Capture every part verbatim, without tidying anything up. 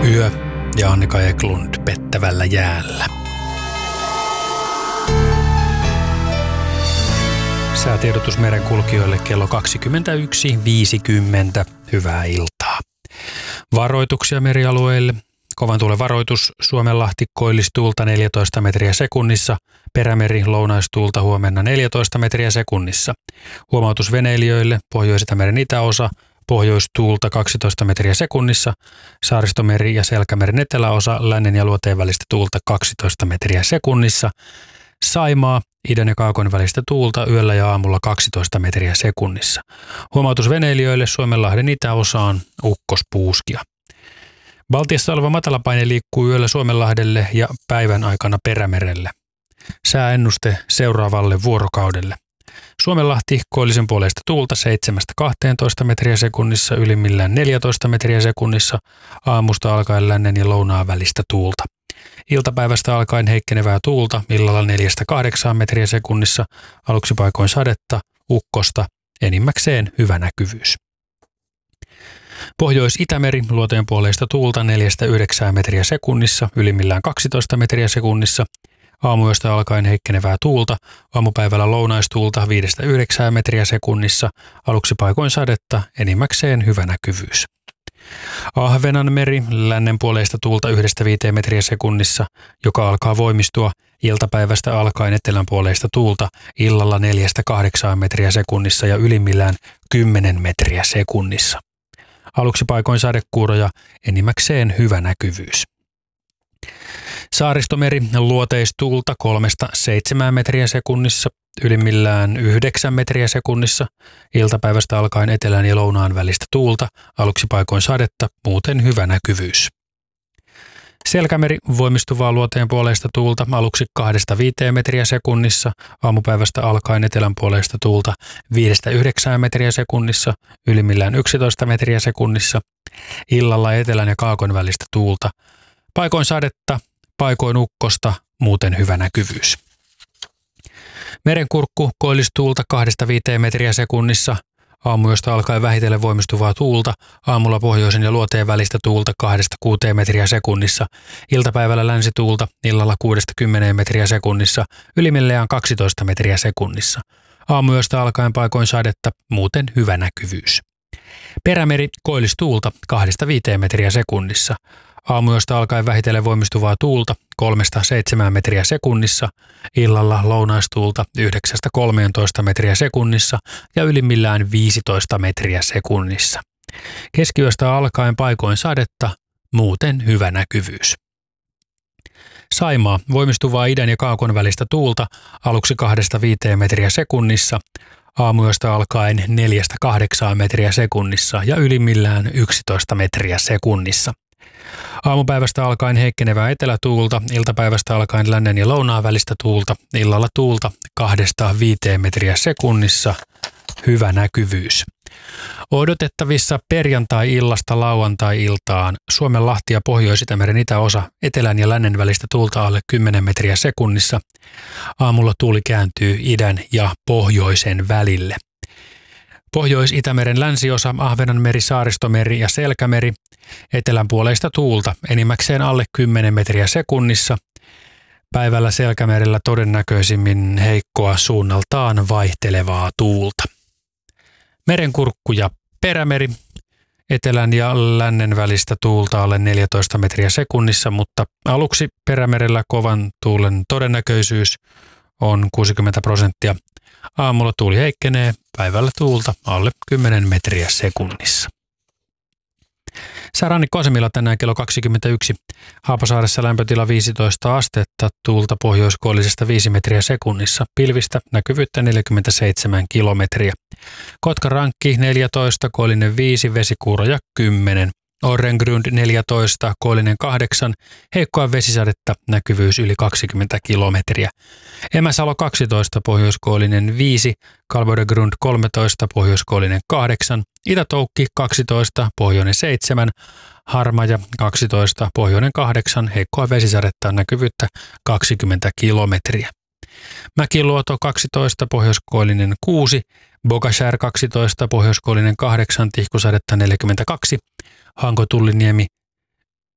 Yö ja Annika Eklund pettävällä jäällä. Säätiedotus merenkulkijoille kello kaksikymmentäyksi viisikymmentä. Hyvää iltaa. Varoituksia merialueille. Kovan tuulen varoitus Suomenlahti koillistuulta neljätoista metriä sekunnissa. Perämeri lounaistuulta huomenna neljätoista metriä sekunnissa. Huomautus veneilijöille Pohjois-Itämeren itäosa. Pohjoistuulta kaksitoista metriä sekunnissa, Saaristomeri ja Selkämeren eteläosa, lännen ja luoteen välistä tuulta kaksitoista metriä sekunnissa, Saimaa, idän ja kaakon välistä tuulta yöllä ja aamulla kaksitoista metriä sekunnissa. Huomautus veneilijöille Suomenlahden itäosaan, ukkospuuskia. Baltiassa oleva matalapaine liikkuu yöllä Suomenlahdelle ja päivän aikana Perämerelle. Sääennuste seuraavalle vuorokaudelle. Suomenlahti koillisen puoleista tuulta seitsemästä kahteentoista metriä sekunnissa, ylimmillään neljätoista metriä sekunnissa, aamusta alkaen lännen ja lounaan välistä tuulta. Iltapäivästä alkaen heikkenevää tuulta, illalla neljästä kahdeksaan metriä sekunnissa, aluksi paikoin sadetta, ukkosta, enimmäkseen hyvä näkyvyys. Pohjois-Itämeri luoteen puoleista tuulta neljästä yhdeksään metriä sekunnissa, ylimmillään kaksitoista metriä sekunnissa, aamuyöstä alkaen heikkenevää tuulta, aamupäivällä lounaistuulta viidestä yhdeksään metriä sekunnissa, aluksi paikoin sadetta, enimmäkseen hyvä näkyvyys. Ahvenanmeri, lännen puoleista tuulta yhdestä viiteen metriä sekunnissa, joka alkaa voimistua, iltapäivästä alkaen etelän puoleista tuulta, illalla neljästä kahdeksaan metriä sekunnissa ja ylimmillään kymmenen metriä sekunnissa. Aluksi paikoin sadekuuroja, enimmäkseen hyvä näkyvyys. Saaristomeri luoteistuulta kolmesta seitsemään metriä sekunnissa, ylimmillään yhdeksän metriä sekunnissa, iltapäivästä alkaen etelän ja lounaan välistä tuulta, aluksi paikoin sadetta, muuten hyvä näkyvyys. Selkämeri voimistuvaa luoteen puoleista tuulta aluksi kahdesta viiteen metriä sekunnissa, aamupäivästä alkaen etelän puoleista tuulta viidestä yhdeksään metriä sekunnissa, ylimmillään yksitoista metriä sekunnissa, illalla etelän ja kaakon välistä tuulta, paikoin sadetta, paikoin ukkosta, muuten hyvä näkyvyys. Merenkurkku koillistuulta kahdesta viiteen metriä sekunnissa, aamuyöstä alkaen vähitellen voimistuvaa tuulta, aamulla pohjoisen ja luoteen välistä tuulta kahdesta kuuteen metriä sekunnissa, iltapäivällä länsituulta, illalla kuudesta kymmeneen metriä sekunnissa, ylimmillään kaksitoista metriä sekunnissa. Aamuyöstä alkaen paikoin sadetta, muuten hyvä näkyvyys. Perämeri koillistuulta kahdesta viiteen metriä sekunnissa. Aamuyöstä alkaen vähitellen voimistuvaa tuulta kolmesta seitsemään metriä sekunnissa, illalla lounaistuulta yhdeksästä kolmeentoista metriä sekunnissa ja ylimmillään viisitoista metriä sekunnissa. Keskiyöstä alkaen paikoin sadetta, muuten hyvä näkyvyys. Saimaa voimistuvaa idän ja kaakon välistä tuulta aluksi kahdesta viiteen metriä sekunnissa, aamuyöstä alkaen neljästä kahdeksaan metriä sekunnissa ja ylimmillään yksitoista metriä sekunnissa. Aamupäivästä alkaen heikkenevää etelätuulta, iltapäivästä alkaen lännen ja lounaan välistä tuulta, illalla tuulta kahdesta viiteen metriä sekunnissa, hyvä näkyvyys. Odotettavissa perjantai-illasta lauantai-iltaan Suomenlahti ja Pohjois-Itämeren itäosa, etelän ja lännen välistä tuulta alle kymmenen metriä sekunnissa. Aamulla tuuli kääntyy idän ja pohjoisen välille. Pohjois-Itämeren länsiosa, Ahvenanmeri, Saaristomeri ja Selkämeri, etelän puoleista tuulta, enimmäkseen alle kymmenen metriä sekunnissa. Päivällä Selkämerellä todennäköisimmin heikkoa suunnaltaan vaihtelevaa tuulta. Merenkurkku ja Perämeri, etelän ja lännen välistä tuulta alle neljätoista metriä sekunnissa, mutta aluksi Perämerellä kovan tuulen todennäköisyys on kuusikymmentä prosenttia. Aamulla tuuli heikkenee, päivällä tuulta alle kymmenen metriä sekunnissa. Säärannikkoasemilla tänään kello kaksikymmentäyksi. Haapasaaressa lämpötila viisitoista astetta, tuulta pohjoiskoillisesta viisi metriä sekunnissa, pilvistä näkyvyyttä neljäkymmentäseitsemän kilometriä. Kotkarankki neljätoista, koillinen viisi, vesikuuroja kymmenen. Orrengrund neljätoista, koillinen kahdeksan, heikkoa vesisadetta, näkyvyys yli kaksikymmentä kilometriä. Emäsalo kaksitoista, pohjoiskoillinen viisi, Kalvodegrund kolmetoista, pohjoiskoillinen kahdeksan, Itä-Toukki kaksitoista, pohjoinen seitsemän, Harmaja kaksitoista, pohjoinen kahdeksan, heikkoa vesisadetta, näkyvyyttä kaksikymmentä kilometriä. Mäkiluoto kaksitoista, pohjoiskoillinen kuusi, Bogashär kaksitoista, pohjoiskoillinen kahdeksan, tihkusadetta neljäkymmentäkaksi, Hanko Tulliniemi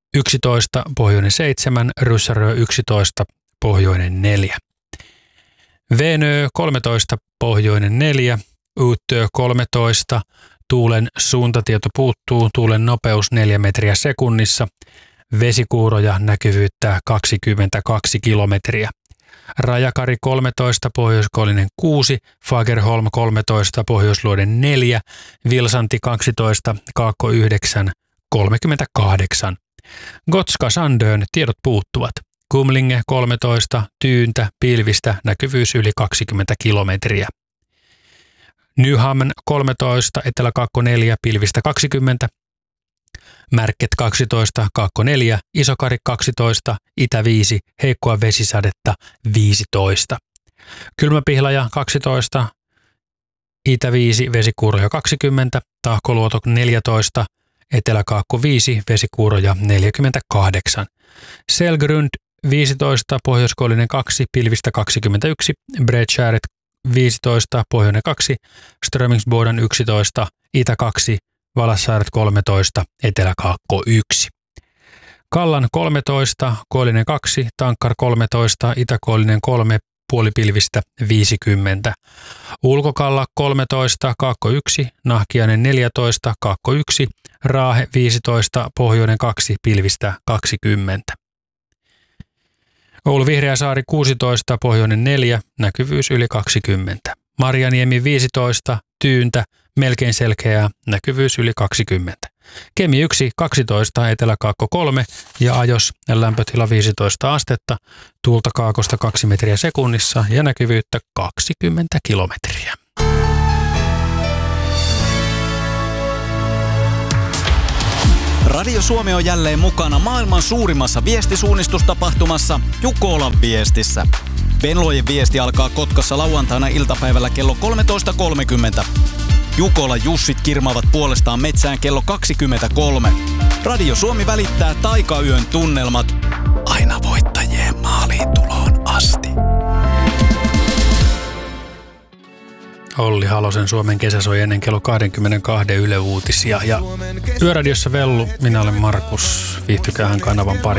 yksitoista, pohjoinen seitsemän, Ryssärö yksitoista, pohjoinen neljä. Venö kolmetoista, pohjoinen neljä, Utö kolmetoista, tuulen suuntatieto puuttuu, tuulen nopeus neljä metriä sekunnissa, vesikuuroja näkyvyyttä kaksikymmentäkaksi kilometriä. Rajakari kolmetoista, pohjoiskoillinen kuusi, Fagerholm kolmetoista, pohjoisluoden neljä, Vilsanti kaksitoista, kaakko yhdeksän, kolmekymmentäkahdeksan. Gotska Sandön tiedot puuttuvat. Kumlinge kolmetoista, tyyntä, pilvistä, näkyvyys yli kaksikymmentä kilometriä. Nyhamn kolmetoista, eteläkaakko neljä, pilvistä kaksikymmentä. Märket kaksitoista, kaakko neljä, Isokari kaksitoista, itä viisi, heikkoa vesisadetta viisitoista. Kylmäpihlaja kaksitoista, itä viisi, vesikuuroja kaksikymmentä, Tahkoluoto neljätoista, eteläkaakko viisi, vesikuuroja neljäkymmentäkahdeksan. Selgrund viisitoista, pohjoiskoillinen kaksi, pilvistä kaksikymmentäyksi, Bredskäret viisitoista, pohjoinen kaksi, Strömingsboden yksitoista, itä kaksi, Valassaaret kolmetoista, eteläkaakko yksi. Kallan kolmetoista, koillinen kaksi, Tankkar kolmetoista, itäkoillinen kolme, puolipilvistä viisikymmentä. Ulkokalla kolmetoista, kaakko yksi, Nahkiainen neljätoista, kaakko yksi, Raahe viisitoista, pohjoinen kaksi, pilvistä kaksikymmentä. Oulu Vihreäsaari kuusitoista, pohjoinen neljä, näkyvyys yli kaksikymmentä. Marjaniemi viisitoista, tyyntä, melkein selkeää, näkyvyys yli kaksikymmentä. Kemi yksi, kaksitoista, eteläkaakko kolme ja Ajos lämpötila viisitoista astetta, tuulta kaakosta kaksi metriä sekunnissa ja näkyvyyttä kaksikymmentä kilometriä. Radio Suomi on jälleen mukana maailman suurimmassa viestisuunnistustapahtumassa Jukolan viestissä. Venlojen viesti alkaa Kotkassa lauantaina iltapäivällä kello kolmetoista kolmekymmentä. Jukola Jussit kirmaavat puolestaan metsään kello kaksikymmentäkolme. Radio Suomi välittää taikayön tunnelmat aina voittajien maaliin tuloon asti. Olli Halosen Suomen kesä soi ennen kello kaksikymmentäkaksi Yle Uutisia. Ja Yöradiossa Vellu, minä olen Markus, viihtykäähän kanavan pari.